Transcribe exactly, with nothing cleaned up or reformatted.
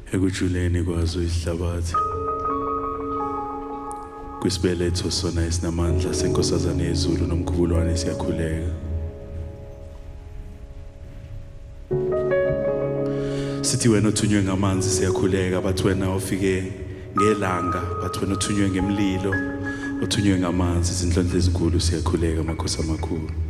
ekujuleni kwazo ihlabathi kwisibeletho sona esinamandla senkosazane yezulu nomkhubulwane siyakhuleka. Sithi wena othunywe ngamanzi siyakhuleka, bathi wena ofike ngelanga, bathi wena othunywe ngemlilo, othunywe ngamanzi, izindlondlo ezinkulu siyakhuleka makhosi amakhulu.